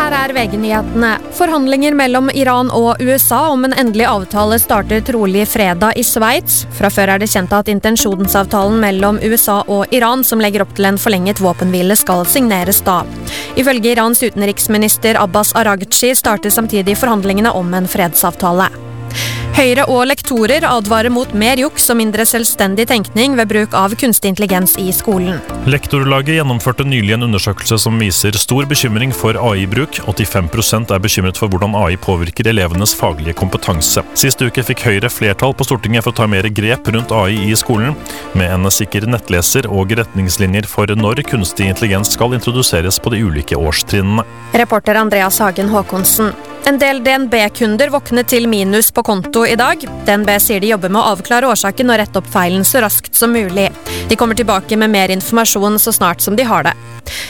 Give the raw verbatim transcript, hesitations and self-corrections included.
Her er V G-nyhetene. Forhandlinger mellom Iran og U S A om en endelig avtale starter trolig fredag i Sveits. Fra før er det kjent at intensjonsavtalen mellom U S A og Iran som legger opp til en forlenget våpenhvile skal signeres da. Ifølge Irans utenriksminister Abbas Araghchi starter samtidig forhandlingene om en fredsavtale. Høyre og lektorer advarer mot mer juks og mindre selvstendig tenkning ved bruk av kunstig intelligens i skolen. Lektorlaget gjennomførte nylig en undersøkelse som viser stor bekymring for A I-bruk. åttifem prosent er bekymret for hvordan A I påvirker elevenes faglige kompetanse. Sist uke fikk Høyre flertall på Stortinget for å ta mer grep rundt A I i skolen, med en sikker nettleser og retningslinjer for når kunstig intelligens skal introduseres på de ulike årstrinnene. Reporter Andreas Hagen Håkonsen. En del D N B-kunder våknet til minus på konto i dag. D N B sier de jobber med å avklare årsaken og rette opp feilen så raskt som mulig. De kommer tilbake med mer informasjon så snart som de har det.